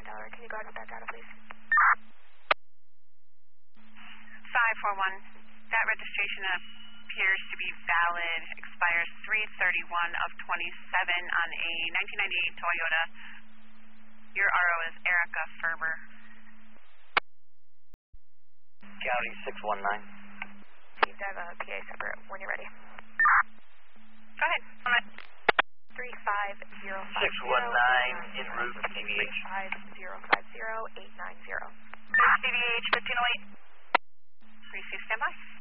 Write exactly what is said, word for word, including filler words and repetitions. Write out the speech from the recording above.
Tower. Can you go ahead with that data, please? five four one. That registration appears to be valid. Expires three thirty-one of twenty-seven on a nineteen ninety-eight Toyota. Your R O is Erica Ferber. County six one nine. Steve, I have a P A separate when you're ready. Go ahead. I'm at three five zero five six one nine en route to D V H. three five zero five zero eight nine zero. D V H fifteen oh eight. Receive standby.